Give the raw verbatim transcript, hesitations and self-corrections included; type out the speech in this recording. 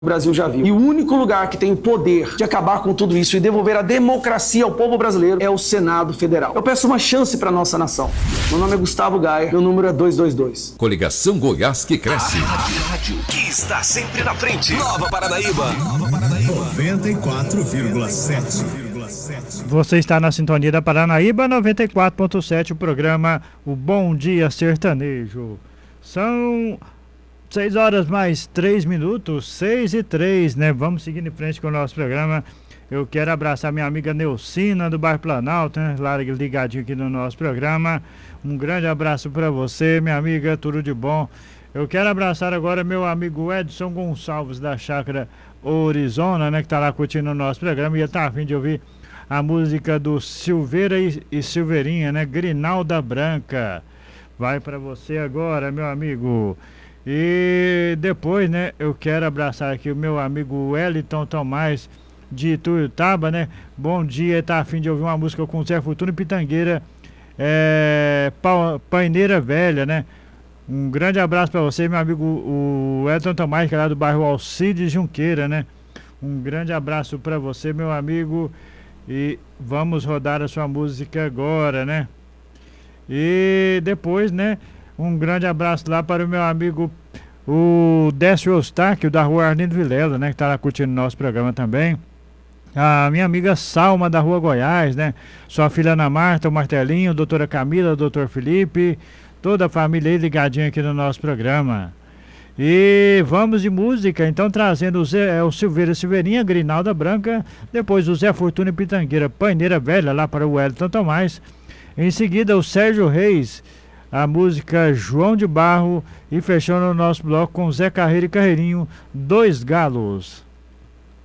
o Brasil já viu. E o único lugar que tem o poder de acabar com tudo isso e devolver a democracia ao povo brasileiro é o Senado Federal. Eu peço uma chance para nossa nação. Meu nome é Gustavo Gaia, meu número é duzentos e vinte e dois. Coligação Goiás que cresce. A rádio, rádio que está sempre na frente. Nova Paranaíba. Nova Paranaíba. noventa e quatro vírgula sete. Você está na sintonia da Paranaíba noventa e quatro ponto sete, o programa O Bom Dia Sertanejo. São seis horas mais três minutos, seis e três, né? Vamos seguindo em frente com o nosso programa. Eu quero abraçar minha amiga Neucina do bairro Planalto, né? Lá ligadinho aqui no nosso programa. Um grande abraço para você, minha amiga, tudo de bom. Eu quero abraçar agora meu amigo Edson Gonçalves da Chácara Orizona, né? Que tá lá curtindo o nosso programa e ele tá a fim de ouvir a música do Silveira e, e Silveirinha, né? Grinalda Branca. Vai para você agora, meu amigo. E depois, né, eu quero abraçar aqui o meu amigo Wellington Tomás de Tuiutaba, né? Bom dia, tá a fim de ouvir uma música com Zé Fortuna e Pitangueira, é, pa, Paineira Velha, né? Um grande abraço para você, meu amigo o Wellington Tomás, que é lá do bairro Alcides Junqueira, né? Um grande abraço para você, meu amigo, e vamos rodar a sua música agora, né? E depois, né, um grande abraço lá para o meu amigo o Décio Eustáquio da rua Arlindo Vilela, né, que está lá curtindo nosso programa também. A minha amiga Salma da rua Goiás, né, sua filha Ana Marta, o Martelinho, doutora Camila, doutor Felipe, toda a família aí ligadinha aqui no nosso programa. E vamos de música, então trazendo o, Zé, é, o Silveira Silveirinha, Grinalda Branca, depois o Zé Fortuna e Pitangueira, Paineira Velha, lá para o Wellington Tomás. Em seguida o Sérgio Reis, a música João de Barro, e fechando o nosso bloco com Zé Carreiro e Carreirinho, Dois Galos.